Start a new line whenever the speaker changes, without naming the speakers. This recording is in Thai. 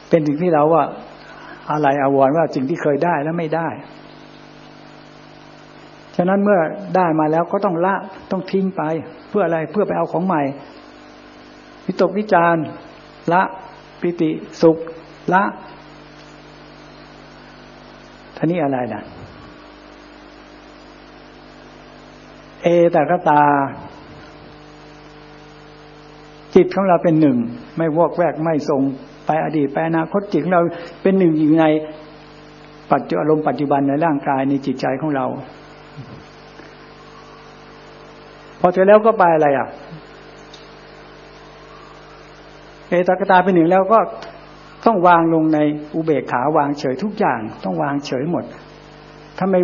เป็นสิ่งที่เราว่าอะไรอาวรณ์ว่าสิ่งที่เคยได้แล้วไม่ได้ฉะนั้นเมื่อได้มาแล้วก็ต้องละต้องทิ้งไปเพื่ออะไรเพื่อไปเอาของใหม่วิตกวิจารละปิติสุขละท่านี้อะไรนะเอตกตาจิตของเราเป็นหนึ่งไม่วอกแวกไม่ส่งไปอดีตไปอนาคตจิตของเราเป็นหนึ่งอยู่ในปัจจุบันอารมณ์ปัจจุบันในร่างกายในจิตใจของเราพอเสร็จแล้วก็ไปอะไรอ่ะเอตกตาเป็นหนึ่งแล้วก็ต้องวางลงในอุเบกขาวางเฉยทุกอย่างต้องวางเฉยหมดถ้าไม่